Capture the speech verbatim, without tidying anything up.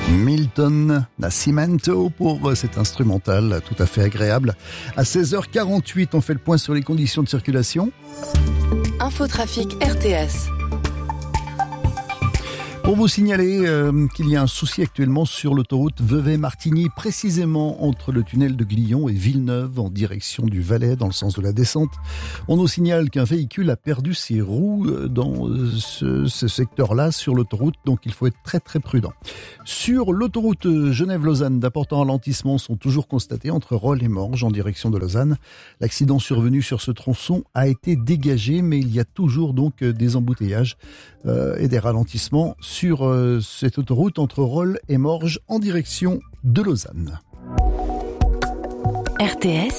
Milton Nascimento pour cet instrumental tout à fait agréable. À seize heures quarante-huit, on fait le point sur les conditions de circulation. Infotrafic R T S. Pour vous signaler euh, qu'il y a un souci actuellement sur l'autoroute Vevey-Martigny, précisément entre le tunnel de Glion et Villeneuve en direction du Valais dans le sens de la descente. On nous signale qu'un véhicule a perdu ses roues dans ce, ce secteur-là sur l'autoroute, donc il faut être très très prudent. Sur l'autoroute Genève-Lausanne, d'importants ralentissements sont toujours constatés entre Rolle et Morges en direction de Lausanne. L'accident survenu sur ce tronçon a été dégagé, mais il y a toujours donc des embouteillages euh, et des ralentissements sur euh, cette autoroute entre Rolle et Morges en direction de Lausanne. R T S